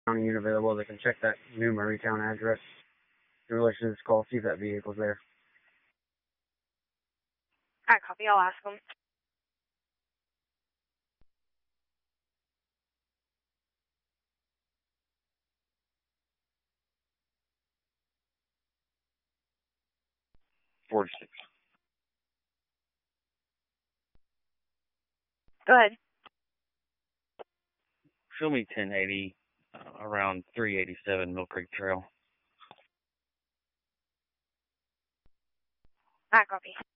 county unit available, they can check that new Murraytown address in relation to this call, see if that vehicle's there. Alright, copy. I'll ask them. Go ahead. Show me 1080 around 387 Mill Creek Trail. Alright, copy.